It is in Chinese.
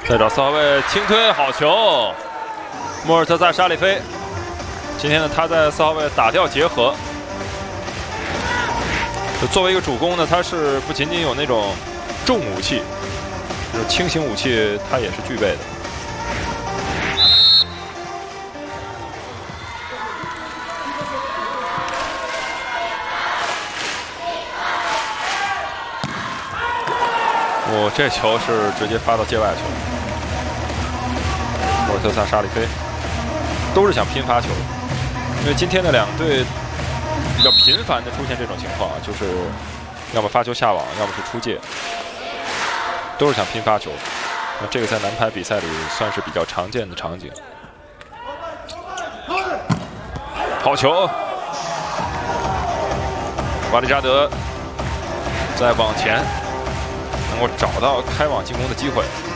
再找4号位轻推好球，莫尔特萨沙里菲。今天呢，他在4号位打掉结合。作为一个主攻呢，他是不仅仅有那种重武器，就是轻型武器，他也是具备的。 这球是直接发到界外球，莫尔特萨沙里菲都是想拼发球，因为今天的两队比较频繁的出现这种情况啊，就是要么发球下网，要么是出界，都是想拼发球。那这个在男排比赛里算是比较常见的场景。好球，瓦利扎德再往前。 能够找到开网进攻的机会。